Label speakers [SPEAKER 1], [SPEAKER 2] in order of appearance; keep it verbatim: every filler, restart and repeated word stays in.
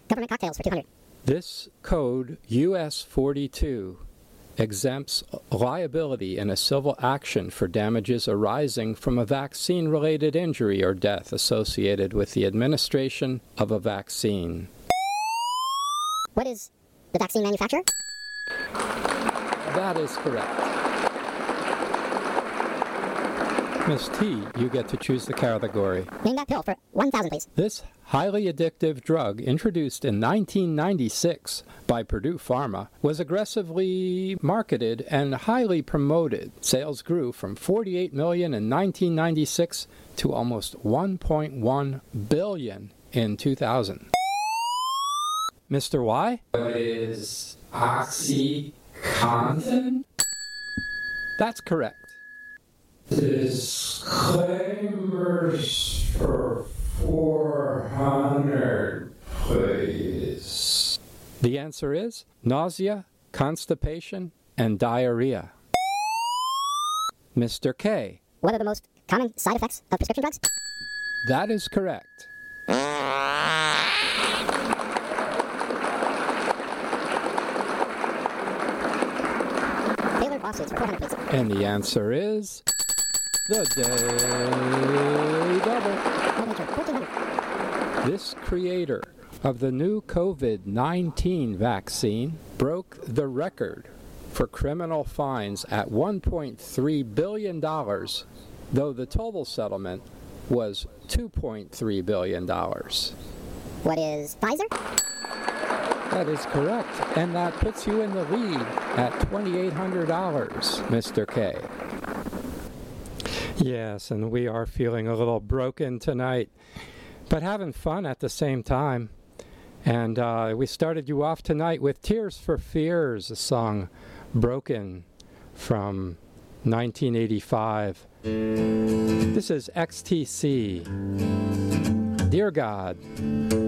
[SPEAKER 1] Government cocktails for two hundred.
[SPEAKER 2] This code U S forty-two exempts liability in a civil action for damages arising from a vaccine-related injury or death associated with the administration of a vaccine.
[SPEAKER 1] What is the vaccine manufacturer?
[SPEAKER 2] That is correct. Miss T, you get to choose the category.
[SPEAKER 1] Name that pill for one thousand, please.
[SPEAKER 2] This highly addictive drug, introduced in nineteen ninety-six by Purdue Pharma, was aggressively marketed and highly promoted. Sales grew from forty-eight million dollars in nineteen ninety-six to almost one point one billion dollars in two thousand. Mister Y? What is OxyContin? That's correct. Disclaimers for four hundred, please. The answer is nausea, constipation, and diarrhea. Mister K.
[SPEAKER 1] What are the most common side effects of prescription drugs?
[SPEAKER 2] That is correct.
[SPEAKER 1] Tailored lawsuits for four hundred, please.
[SPEAKER 2] And the answer is the Daily Double.
[SPEAKER 1] Old Nature, fourteen hundred.
[SPEAKER 2] This creator of the new COVID nineteen vaccine broke the record for criminal fines at one point three billion dollars, though the total settlement was two point three billion dollars.
[SPEAKER 1] What is Pfizer?
[SPEAKER 2] That is correct, and that puts you in the lead at twenty-eight hundred dollars, Mister K. Yes, and we are feeling a little broken tonight, but having fun at the same time. And uh, we started you off tonight with Tears for Fears, a song Broken from nineteen eighty-five. This is X T C. Dear God.